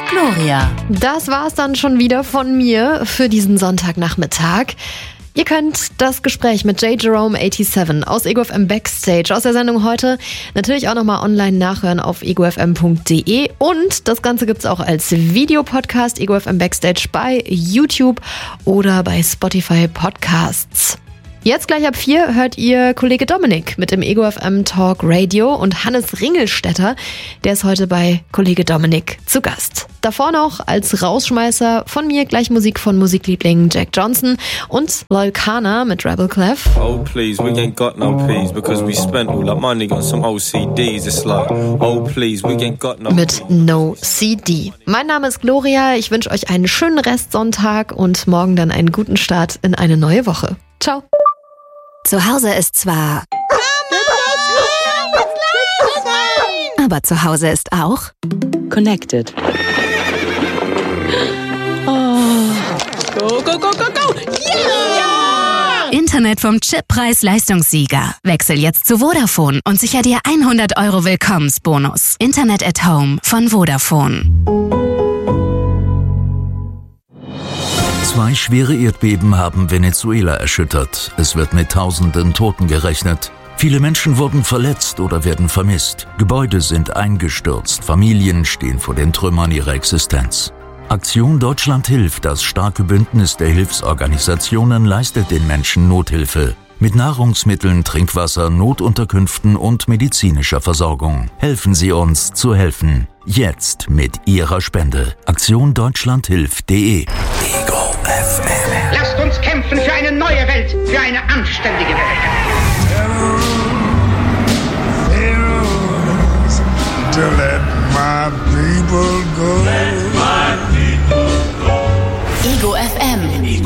Gloria. Das war's dann schon wieder von mir für diesen Sonntagnachmittag. Ihr könnt das Gespräch mit J. Jerome 87 aus Ego FM Backstage aus der Sendung heute natürlich auch nochmal online nachhören auf egofm.de und das Ganze gibt's auch als Videopodcast Ego FM Backstage bei YouTube oder bei Spotify Podcasts. Jetzt gleich ab 4 hört ihr Kollege Dominik mit dem Ego FM Talk Radio und Hannes Ringelstetter, der ist heute bei Kollege Dominik zu Gast. Davor noch als Rausschmeißer von mir gleich Musik von Musiklieblingen Jack Johnson und Lil Kana mit Rebel Clef. Oh please, we ain't got no peas because we spent all that money on some OCDs. It's like, oh please, we ain't got no mit No CD. Mein Name ist Gloria, ich wünsche euch einen schönen Restsonntag und morgen dann einen guten Start in eine neue Woche. Ciao. Zu Hause ist zwar... aber zu Hause ist auch... Connected. Go, go, go, go, go! Yeah! Internet vom Chip-Preis-Leistungssieger. Wechsel jetzt zu Vodafone und sicher dir 100 € Willkommensbonus. Internet at Home von Vodafone. 2 schwere Erdbeben haben Venezuela erschüttert. Es wird mit Tausenden Toten gerechnet. Viele Menschen wurden verletzt oder werden vermisst. Gebäude sind eingestürzt. Familien stehen vor den Trümmern ihrer Existenz. Aktion Deutschland hilft, das starke Bündnis der Hilfsorganisationen, leistet den Menschen Nothilfe. Mit Nahrungsmitteln, Trinkwasser, Notunterkünften und medizinischer Versorgung. Helfen Sie uns zu helfen. Jetzt mit Ihrer Spende. aktiondeutschlandhilft.de. Ego FM. Lasst uns kämpfen für eine neue Welt, für eine anständige Welt. To let my people go. Ego FM.